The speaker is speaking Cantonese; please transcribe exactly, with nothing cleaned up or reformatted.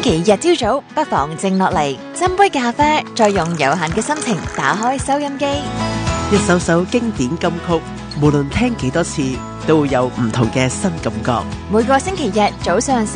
期日朝早，不妨靜落嚟，斟杯咖啡，再用有限嘅心情打開收音機。 一首首經典金曲，無論聽幾多次，都會有唔同嘅新感覺。 每個星期日早上